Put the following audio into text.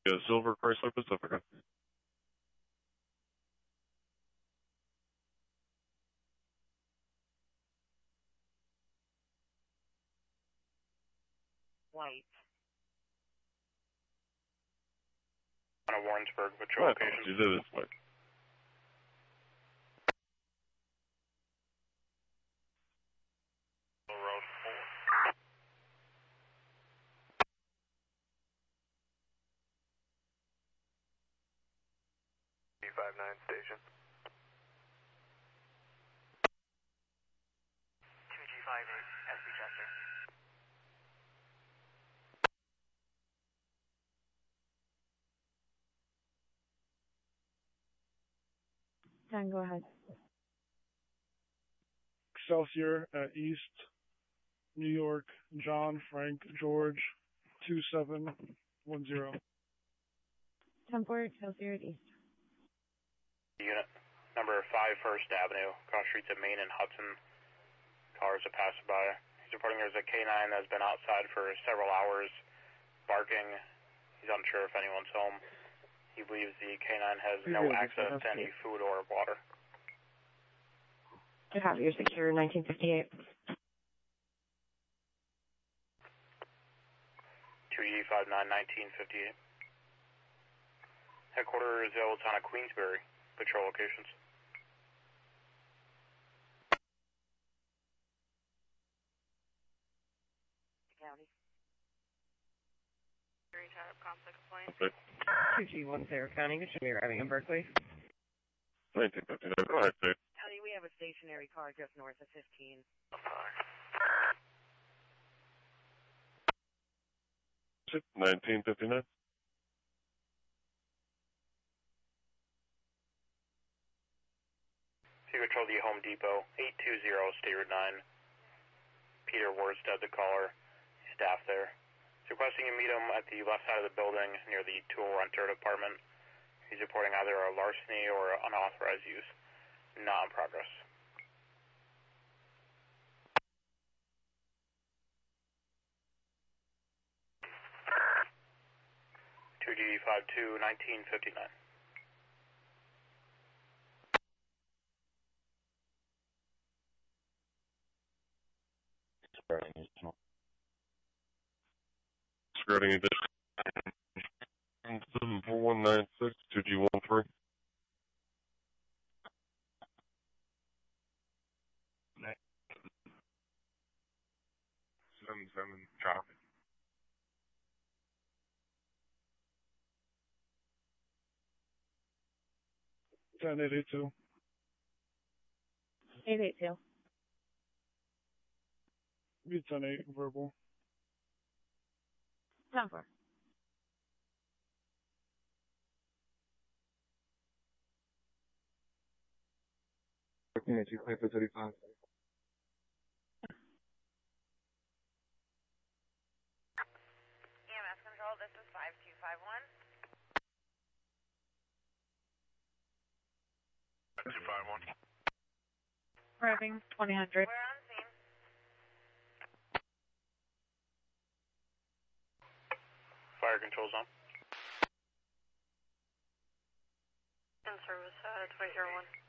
Silver Chrysler Pacifica. White. On a Warrensburg patrol location. You did this way. Road 4. 259 station. 2G58, SB Chester. Dan, go ahead. Excelsior at East, New York, John, Frank, George, 2710. 10-4, Excelsior at East. Unit number 5 First Avenue, cross streets at Main and Hudson. Cars are passing by. He's reporting there's a K9 that's been outside for several hours, barking. He's unsure if anyone's home. He believes the K9 has no access to any food or water. You have your secure 1958. 2G59 1958. Headquarters Owatonna Queensbury, patrol locations. County. Type conflict complaint. Okay. 2G10 County, you should be arriving in Berkeley. 1959. Go ahead, Dave. County, we have a stationary car just north of 15. 1959. Sea Patrol the Home Depot, 820 State Route 9. Peter Worstead, the caller. Staff there. He's requesting you meet him at the left side of the building near the tool renter department. He's reporting either a larceny or unauthorized use. Not in progress. Two G52 1959. Skirting addition. 74196 2G13. 77 traffic. 10882. 882. Be 108 verbal. 10-4. Looking at you, play for 35. EMS control, this is 5251. 251. Arriving 2000. We're on scene. Fire control zone. In service, 2001.